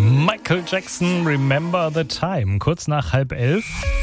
Michael Jackson, Remember the Time. Kurz nach 10:30.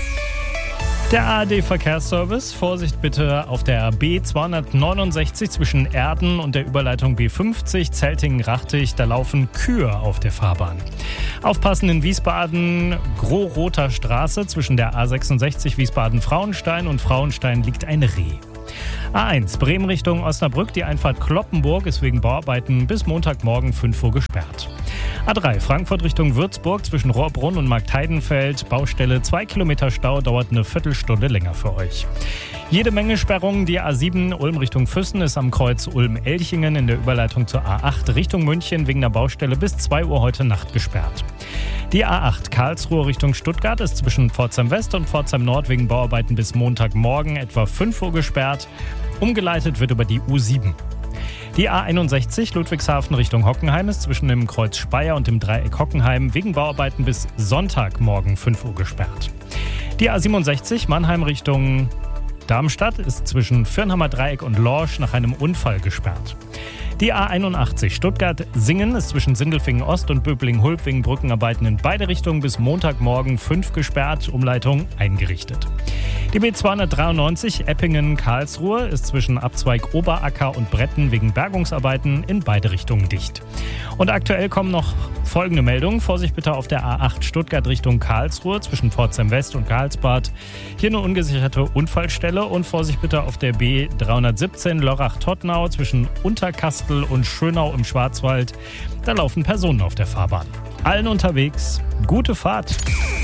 Der ARD-Verkehrsservice. Vorsicht bitte auf der B269 zwischen Erden und der Überleitung B50 Zeltingen-Rachtig. Da laufen Kühe auf der Fahrbahn. Aufpassen in Wiesbaden, Großroter Straße zwischen der A66 Wiesbaden-Frauenstein und Frauenstein liegt ein Reh. A1 Bremen Richtung Osnabrück. Die Einfahrt Kloppenburg ist wegen Bauarbeiten bis Montagmorgen 5 Uhr gesperrt. A3 Frankfurt Richtung Würzburg zwischen Rohrbrunn und Marktheidenfeld. Baustelle, 2 Kilometer Stau, dauert eine Viertelstunde länger für euch. Jede Menge Sperrungen. Die A7 Ulm Richtung Füssen ist am Kreuz Ulm-Elchingen in der Überleitung zur A8 Richtung München wegen der Baustelle bis 2 Uhr heute Nacht gesperrt. Die A8 Karlsruhe Richtung Stuttgart ist zwischen Pforzheim West und Pforzheim Nord wegen Bauarbeiten bis Montagmorgen etwa 5 Uhr gesperrt. Umgeleitet wird über die U7. Die A61 Ludwigshafen Richtung Hockenheim ist zwischen dem Kreuz Speyer und dem Dreieck Hockenheim wegen Bauarbeiten bis Sonntagmorgen 5 Uhr gesperrt. Die A67 Mannheim Richtung Darmstadt ist zwischen Fürnhammer Dreieck und Lorsch nach einem Unfall gesperrt. Die A81 Stuttgart-Singen ist zwischen Sindelfingen Ost und Böblingen-Hulb wegen Brückenarbeiten in beide Richtungen bis Montagmorgen 5 gesperrt, Umleitung eingerichtet. Die B293 Eppingen-Karlsruhe ist zwischen Abzweig Oberacker und Bretten wegen Bergungsarbeiten in beide Richtungen dicht. Und aktuell kommen noch folgende Meldungen. Vorsicht bitte auf der A8 Stuttgart Richtung Karlsruhe zwischen Pforzheim West und Karlsbad. Hier eine ungesicherte Unfallstelle. Und Vorsicht bitte auf der B317 Lörrach-Tottnau zwischen Unterkastel und Schönau im Schwarzwald. Da laufen Personen auf der Fahrbahn. Allen unterwegs, gute Fahrt.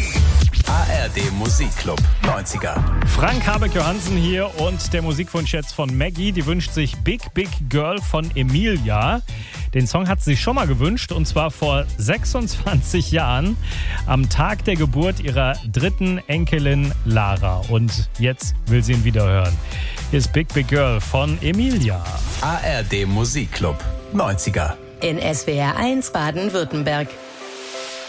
ARD Musikclub 90er. Frank Habeck-Johansen hier und der Musikwunsch jetzt von Maggie. Die wünscht sich Big Big Girl von Emilia. Den Song hat sie sich schon mal gewünscht und zwar vor 26 Jahren am Tag der Geburt ihrer 3. Enkelin Lara. Und jetzt will sie ihn wieder hören. Hier ist Big Big Girl von Emilia. ARD Musikclub 90er. In SWR 1 Baden-Württemberg.